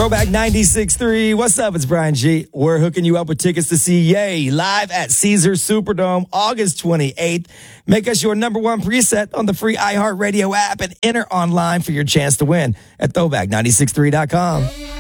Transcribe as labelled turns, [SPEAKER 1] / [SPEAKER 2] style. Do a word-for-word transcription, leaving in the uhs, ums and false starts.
[SPEAKER 1] Throwback ninety-six point three. What's up? It's Brian G. We're hooking you up with tickets to see Ye live at Caesars Superdome August twenty-eighth. Make us your number one preset on the free iHeartRadio app and enter online for your chance to win at throwback nine six three dot com.